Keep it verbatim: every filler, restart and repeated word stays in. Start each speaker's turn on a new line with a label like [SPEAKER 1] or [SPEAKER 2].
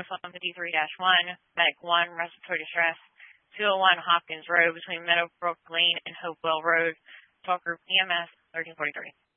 [SPEAKER 1] one fifty-three dash one, Medic one, respiratory distress, two oh one Hopkins Road between Meadowbrook Lane and Hopewell Road. Talk group E M S thirteen forty-three.